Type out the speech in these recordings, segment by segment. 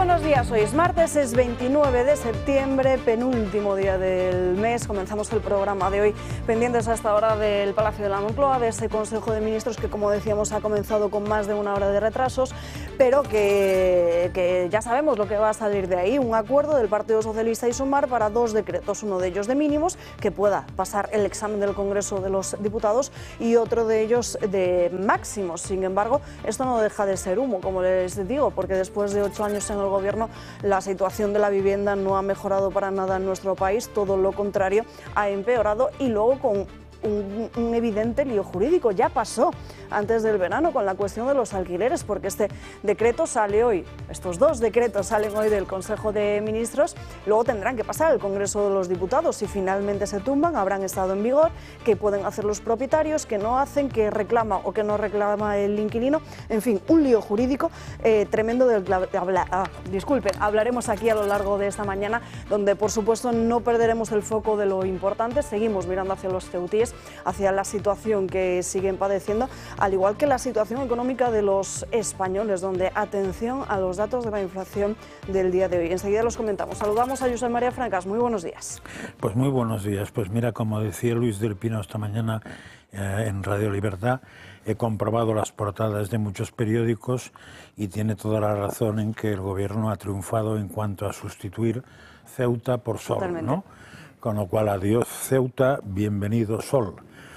buenos días. Hoy es martes, es 29 de septiembre, penúltimo día del mes. Comenzamos el programa de hoy pendientes a esta hora del Palacio de la Moncloa, de ese Consejo de Ministros que, como decíamos, ha comenzado con más de una hora de retrasos, pero que ya sabemos lo que va a salir de ahí. Un acuerdo del Partido Socialista y Sumar para dos decretos, uno de ellos de mínimos, que pueda pasar el examen del Congreso de los Diputados, y otro de ellos de máximos. Sin embargo, esto no deja de ser humo, como les digo, porque después de 8 años en el Gobierno, la situación de la vivienda no ha mejorado para nada en nuestro país, todo lo contrario, ha empeorado, y luego con un evidente lío jurídico. Ya pasó antes del verano con la cuestión de los alquileres, porque este decreto sale hoy, estos dos decretos salen hoy del Consejo de Ministros, luego tendrán que pasar al Congreso de los Diputados. Si finalmente se tumban, habrán estado en vigor, qué pueden hacer los propietarios, qué no hacen, qué reclama o qué no reclama el inquilino, en fin, un lío jurídico tremendo del que hablaremos aquí a lo largo de esta mañana, donde por supuesto no perderemos el foco de lo importante. Seguimos mirando hacia los ceutíes, hacia la situación que siguen padeciendo, al igual que la situación económica de los españoles, donde atención a los datos de la inflación del día de hoy. Enseguida los comentamos. Saludamos a Josep María Francas. Muy buenos días. Pues muy buenos días. Pues mira, como decía Luis del Pino esta mañana en Radio Libertad, he comprobado las portadas de muchos periódicos y tiene toda la razón en que el Gobierno ha triunfado en cuanto a sustituir Ceuta por Sol. Totalmente. ¿No? Con lo cual, adiós Ceuta, bienvenido Sol.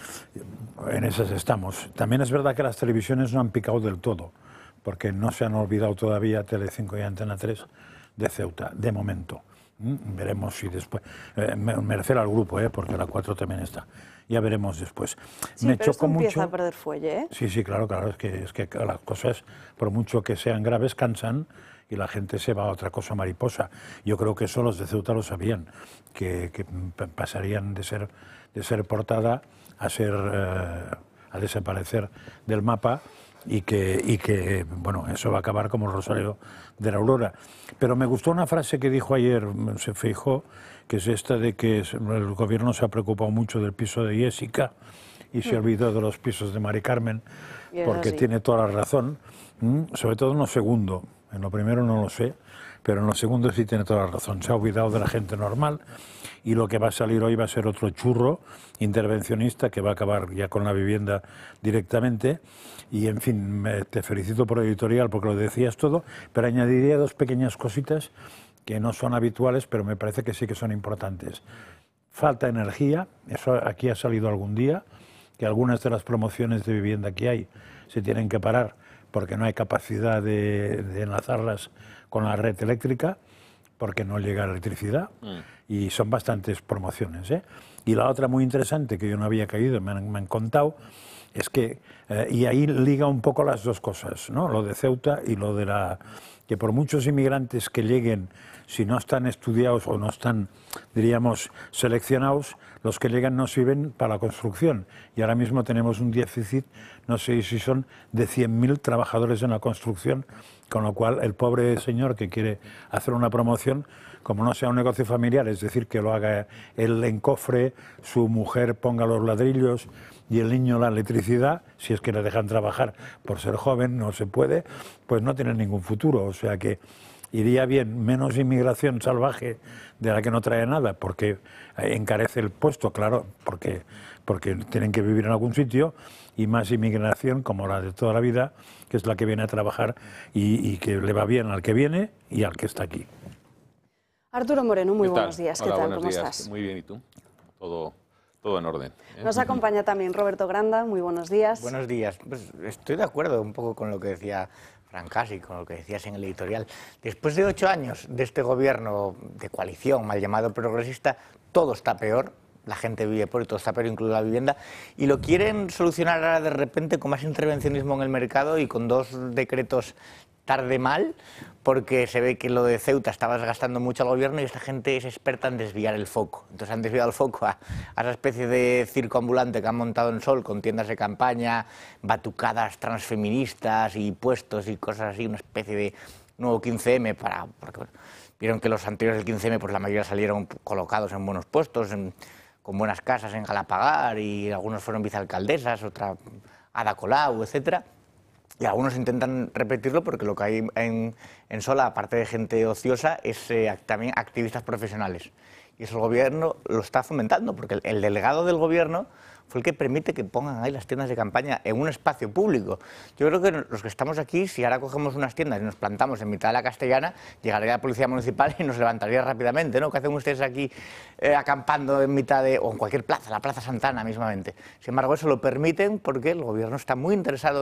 En esas estamos. También es verdad que las televisiones no han picado del todo, porque no se han olvidado todavía Telecinco y Antena 3 de Ceuta, de momento. Veremos si después... me refiero al grupo, porque la 4 también está. Ya veremos después. Sí, me pero chocó esto empieza mucho... a perder fuelle, ¿eh? Sí, claro, es que las cosas, por mucho que sean graves, cansan y la gente se va a otra cosa mariposa. Yo creo que eso los de Ceuta lo sabían, que pasarían de ser portada a desaparecer del mapa, y que bueno, eso va a acabar como el Rosario de la Aurora. Pero me gustó una frase que dijo ayer Feijóo, que es esta de que el Gobierno se ha preocupado mucho del piso de Jessica y se olvidó de los pisos de Mari Carmen, porque tiene toda la razón, sobre todo en lo segundo. En lo primero no lo sé, pero en lo segundo sí tiene toda la razón. Se ha olvidado de la gente normal, y lo que va a salir hoy va a ser otro churro intervencionista que va a acabar ya con la vivienda directamente. Y en fin, te felicito por el editorial porque lo decías todo, pero añadiría dos pequeñas cositas que no son habituales, pero me parece que sí que son importantes. Falta energía, eso aquí ha salido algún día, que algunas de las promociones de vivienda que hay se tienen que parar porque no hay capacidad de enlazarlas con la red eléctrica, porque no llega electricidad, y son bastantes promociones, Y la otra muy interesante, que yo no había caído, me han contado, es que, y ahí liga un poco las dos cosas, ¿no? Lo de Ceuta y lo de que por muchos inmigrantes que lleguen, si no están estudiados o no están, diríamos, seleccionados, los que llegan no sirven para la construcción. Y ahora mismo tenemos un déficit, no sé si son de 100.000 trabajadores en la construcción, con lo cual el pobre señor que quiere hacer una promoción, como no sea un negocio familiar, es decir, que lo haga el encofre, su mujer ponga los ladrillos y el niño la electricidad, si es que le dejan trabajar por ser joven, no se puede, pues no tiene ningún futuro. O sea que iría bien menos inmigración salvaje de la que no trae nada, porque encarece el puesto, claro, porque tienen que vivir en algún sitio, y más inmigración como la de toda la vida, que es la que viene a trabajar y que le va bien al que viene y al que está aquí. Arturo Moreno, muy buenos días. Hola, ¿Qué tal? buenos ¿Cómo días. estás? Muy bien, ¿y tú? Todo en orden. Nos acompaña también Roberto Granda. Muy buenos días. Buenos días. Pues estoy de acuerdo un poco con lo que decía Francas y con lo que decías en el editorial. Después de 8 años de este gobierno de coalición, mal llamado progresista, todo está peor. La gente vive por y todo está peor, incluida la vivienda. Y lo quieren solucionar ahora de repente con más intervencionismo en el mercado y con 2 decretos tarde mal, porque se ve que lo de Ceuta estaba desgastando mucho al gobierno y esta gente es experta en desviar el foco. Entonces han desviado el foco a esa especie de circo ambulante que han montado en Sol, con tiendas de campaña, batucadas transfeministas y puestos y cosas así, una especie de nuevo 15M, porque bueno, vieron que los anteriores del 15M pues la mayoría salieron colocados en buenos puestos, con buenas casas en Galapagar, y algunos fueron vicealcaldesas, otra Ada Colau, etcétera. Y algunos intentan repetirlo porque lo que hay en Sola, aparte de gente ociosa, es también activistas profesionales. Y eso el gobierno lo está fomentando, porque el delegado del gobierno fue el que permite que pongan ahí las tiendas de campaña en un espacio público. Yo creo que los que estamos aquí, si ahora cogemos unas tiendas y nos plantamos en mitad de la Castellana, llegaría la policía municipal y nos levantaría rápidamente, ¿no? ¿Qué hacen ustedes aquí acampando en mitad de, o en cualquier plaza, la Plaza Santana mismamente? Sin embargo, eso lo permiten porque el gobierno está muy interesado